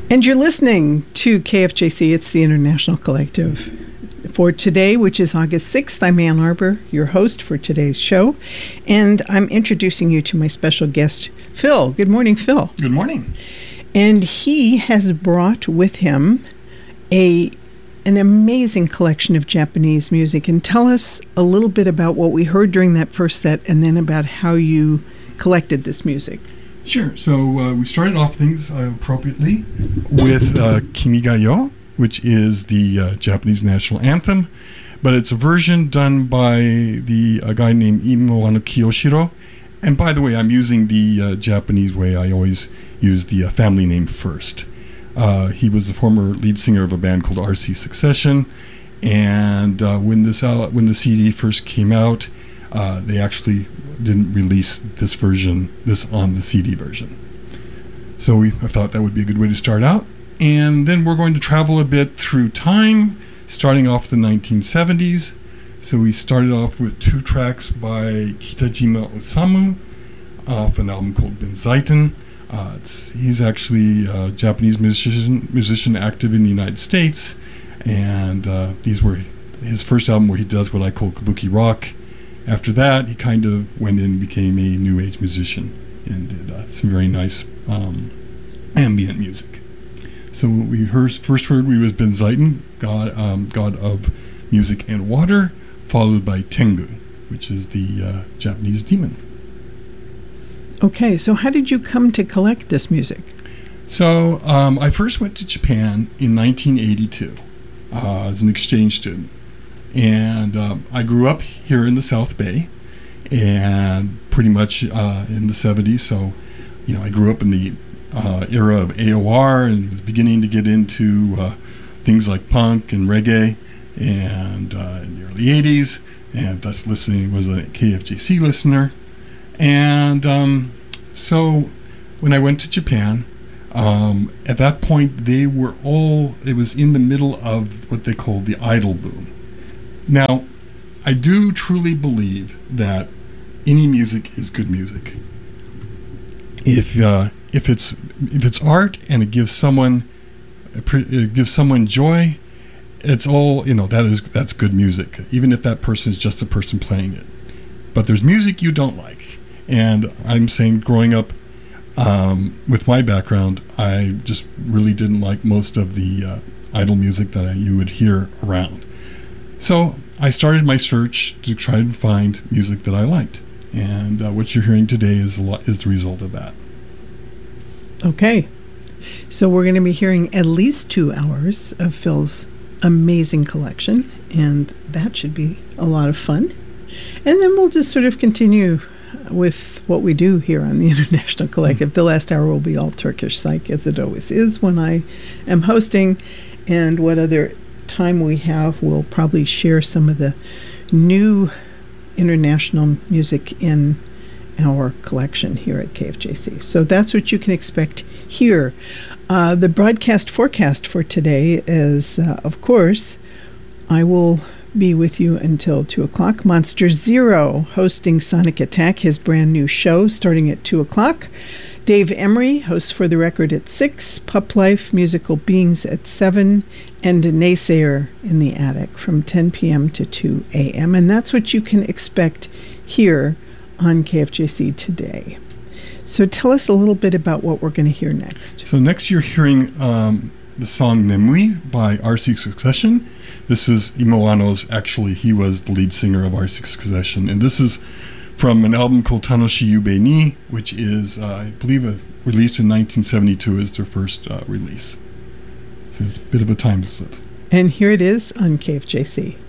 And you're listening to KFJC, it's the International Collective. For today, which is August 6th, I'm Ann Arbor, your host for today's show. And I'm introducing you to my special guest, Phil. Good morning, Phil. Good morning. And he has brought with him an amazing collection of Japanese music. And tell us a little bit about what we heard during that first set and then about how you collected this music. Sure. So we started off things appropriately with Kimi ga Yo, which is the Japanese national anthem, but it's a version done by a guy named Imo Kiyoshiro. And by the way, I'm using the Japanese way. I always use the family name first. He was the former lead singer of a band called RC Succession, and when the CD first came out, they actually didn't release this on the CD version. So I thought that would be a good way to start out. And then we're going to travel a bit through time, starting off the 1970s. So we started off with 2 tracks by Kitajima Osamu off an album called Benzaiten. He's actually a Japanese musician active in the United States. And these were his first album where he does what I call kabuki rock. After that, he kind of went in and became a new age musician and did some very nice ambient music. So we first heard was Benzaiten, god of music and water, followed by Tengu, which is the Japanese demon. Okay, so how did you come to collect this music? So I first went to Japan in 1982 as an exchange student. And I grew up here in the South Bay, and pretty much in the 70s. So, I grew up in the era of AOR and was beginning to get into things like punk and reggae, and in the early 80s, and thus was a KFJC listener. And so when I went to Japan, at that point it was in the middle of what they called the idol boom. Now, I do truly believe that any music is good music. If it's art and it gives someone joy, it's all that's good music. Even if that person is just a person playing it. But there's music you don't like, and I'm saying, growing up with my background, I just really didn't like most of the idol music that you would hear around. So I started my search to try and find music that I liked, and what you're hearing today is the result of that. Okay, so we're going to be hearing at least 2 hours of Phil's amazing collection, and that should be a lot of fun. And then we'll just sort of continue with what we do here on the International Collective. The last hour will be all Turkish psych, as it always is when I am hosting, and what other time we have, we'll probably share some of the new international music in our collection here at KFJC. So that's what you can expect here. The broadcast forecast for today is, of course, I will be with you until 2 o'clock. Monster Zero hosting Sonic Attack, his brand new show, starting at 2 o'clock. Dave Emery hosts For the Record at 6, Pup Life, Musical Beings at 7, and a Naysayer in the Attic from 10 p.m. to 2 a.m. And that's what you can expect here on KFJC today. So tell us a little bit about what we're going to hear next. So next you're hearing the song Nemui by RC Succession. This is Imoano's, actually, he was the lead singer of RC Succession, and this is from an album called Tanoshi Yube ni, which is, I believe, released in 1972 as their first release. So it's a bit of a time slip. And here it is on KFJC.